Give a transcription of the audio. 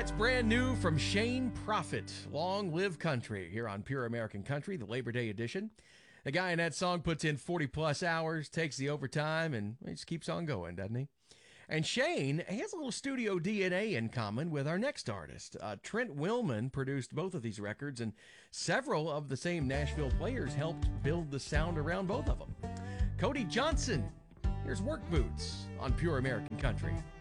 That's brand new from Shane Prophet, Long Live Country, here on Pure American Country, the Labor Day edition. The guy in that song puts in 40-plus hours, takes the overtime, and he just keeps on going, doesn't he? And Shane has a little studio DNA in common with our next artist. Trent Willman produced both of these records, and several of the same Nashville players helped build the sound around both of them. Cody Johnson, here's Work Boots on Pure American Country.